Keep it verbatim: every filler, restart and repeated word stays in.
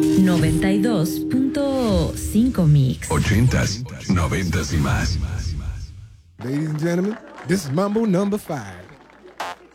noventa y dos punto cinco Mix. Ochentas, noventas y más. Ladies and gentlemen, this is Mambo number five.